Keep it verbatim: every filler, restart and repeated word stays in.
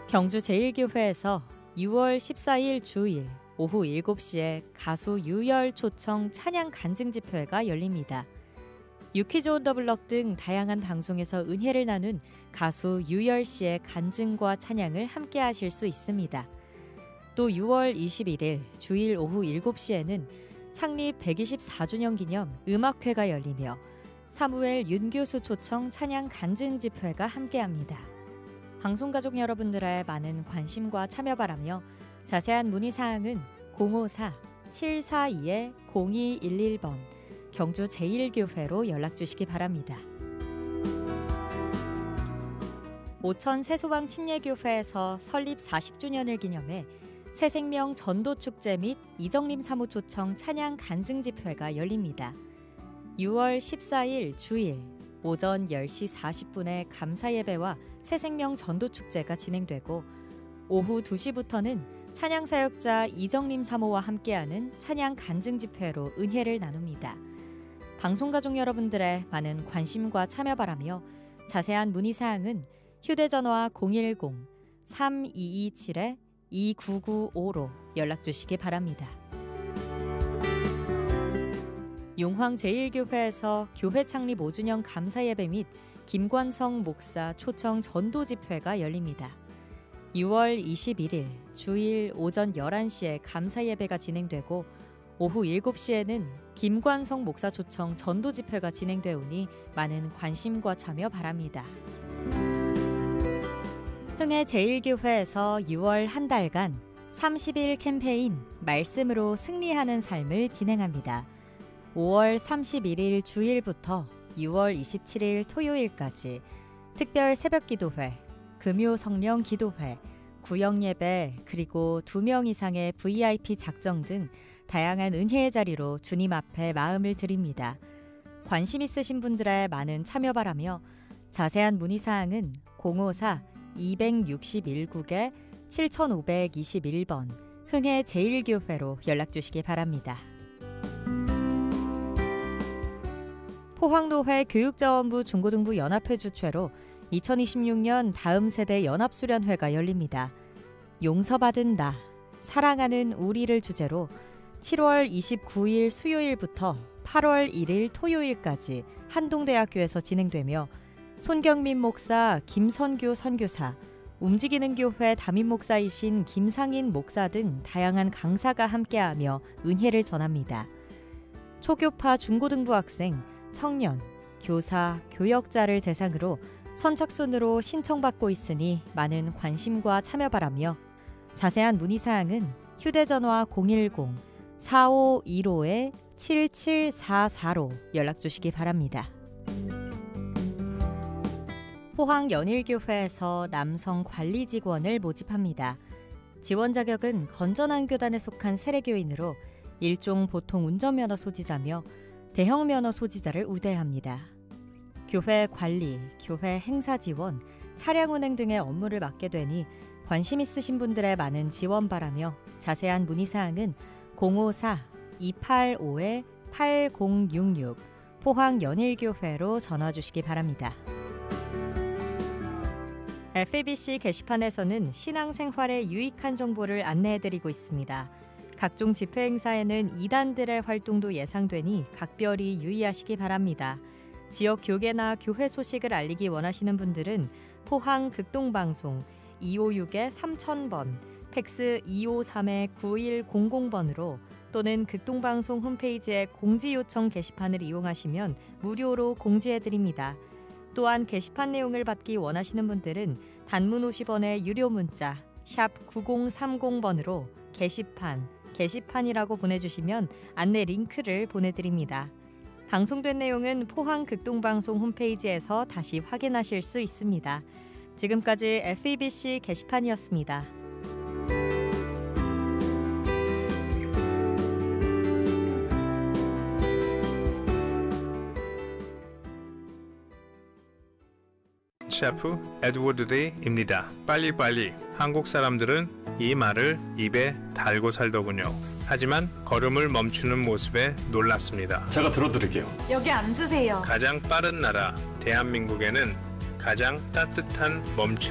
경주 제일교회에서 유월 십사일 주일 오후 일곱 시에 가수 유열 초청 찬양 간증 집회가 열립니다. 유퀴즈 온 더 블럭 등 다양한 방송에서 은혜를 나눈 가수 유열 씨의 간증과 찬양을 함께 하실 수 있습니다. 또 유월 이십일일 주일 오후 일곱 시에는 창립 백이십사 주년 기념 음악회가 열리며 사무엘 윤교수 초청 찬양 간증 집회가 함께합니다. 방송가족 여러분들의 많은 관심과 참여 바라며 자세한 문의사항은 공오사 칠사이 공이일일 번 경주 제일교회로 연락주시기 바랍니다. 오천 새소방 침례교회에서 설립 사십 주년을 기념해 새생명 전도축제 및 이정림 사무 초청 찬양 간증 집회가 열립니다. 유월 십사일 주일 오전 열 시 사십 분에 감사예배와 새생명 전도축제가 진행되고 오후 두 시부터는 찬양사역자 이정림 사모와 함께하는 찬양 간증 집회로 은혜를 나눕니다. 방송가족 여러분들의 많은 관심과 참여 바라며 자세한 문의사항은 휴대전화 공일공 삼이이칠 이구구오로 연락주시기 바랍니다. 용황제일교회에서 교회 창립 오 주년 감사예배 및 김관성 목사 초청 전도 집회가 열립니다. 유월 이십일일 주일 오전 열한 시에 감사예배가 진행되고 오후 일곱 시에는 김관성 목사 초청 전도 집회가 진행되오니 많은 관심과 참여 바랍니다. 흥해제일교회에서 유월 한 달간 삼십 일 캠페인 말씀으로 승리하는 삶을 진행합니다. 오월 삼십일일 주일부터 유월 이십칠일 토요일까지 특별 새벽기도회, 금요 성령 기도회, 구역예배 그리고 두 명 이상의 브이아이피 작정 등 다양한 은혜의 자리로 주님 앞에 마음을 드립니다. 관심 있으신 분들의 많은 참여 바라며 자세한 문의사항은 공오사 이육일국에 칠오이일 번 흥해제일교회로 연락주시기 바랍니다. 포항노회 교육자원부 중고등부 연합회 주최로 이천이십육 년 다음 세대 연합수련회가 열립니다. 용서받은 나, 사랑하는 우리를 주제로 칠월 이십구일 수요일부터 팔월 일일 토요일까지 한동대학교에서 진행되며 손경민 목사, 김선교 선교사, 움직이는 교회 담임 목사이신 김상인 목사 등 다양한 강사가 함께하며 은혜를 전합니다. 초교파 중고등부 학생, 청년, 교사, 교역자를 대상으로 선착순으로 신청받고 있으니 많은 관심과 참여 바라며 자세한 문의사항은 휴대전화 공일공 사오일오 칠칠사사로 연락주시기 바랍니다. 포항연일교회에서 남성 관리 직원을 모집합니다. 지원 자격은 건전한 교단에 속한 세례교인으로 일종 보통 운전면허 소지자며 대형 면허 소지자를 우대합니다. 교회 관리, 교회 행사 지원, 차량 운행 등의 업무를 맡게 되니 관심 있으신 분들의 많은 지원 바라며 자세한 문의사항은 공오사 이팔오 팔공육육 포항연일교회로 전화주시기 바랍니다. 에프이비씨 게시판에서는 신앙생활에 유익한 정보를 안내해드리고 있습니다. 각종 집회 행사에는 이단들의 활동도 예상되니 각별히 유의하시기 바랍니다. 지역 교계나 교회 소식을 알리기 원하시는 분들은 포항 극동방송 이오육 삼천 번, 팩스 이오삼 구일공공 번으로 또는 극동방송 홈페이지의 공지 요청 게시판을 이용하시면 무료로 공지해드립니다. 또한 게시판 내용을 받기 원하시는 분들은 단문 오십 원의 유료 문자 샵 구공삼공 번으로 게시판, 게시판이라고 보내주시면 안내 링크를 보내드립니다. 방송된 내용은 포항 극동방송 홈페이지에서 다시 확인하실 수 있습니다. 지금까지 에프이비씨 게시판이었습니다. 셰프 에드워드 데이입니다. 빨리빨리. 한국 사람들은 이 말을 입에 달고 살더군요. 하지만 걸음을 멈추는 모습에 놀랐습니다. 제가 들어드릴게요. 여기 앉으세요. 가장 빠른 나라 대한민국에는 가장 따뜻한 멈춤